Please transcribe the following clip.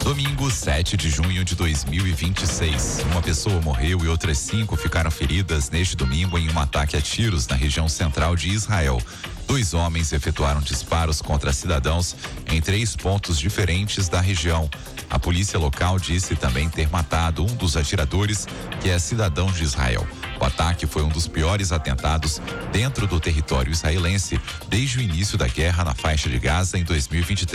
Domingo, 7 de junho de 2026. Uma pessoa morreu e outras 5 ficaram feridas neste domingo em um ataque a tiros na região central de Israel. 2 homens efetuaram disparos contra cidadãos em 3 pontos diferentes da região. A polícia local disse também ter matado um dos atiradores, que é cidadão de Israel. O ataque foi um dos piores atentados dentro do território israelense desde o início da guerra na faixa de Gaza em 2023.